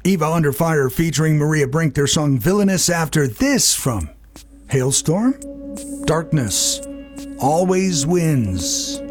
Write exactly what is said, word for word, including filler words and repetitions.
Eva Under Fire featuring Maria Brink, their song Villainous. After this from Hailstorm, Darkness Always Wins.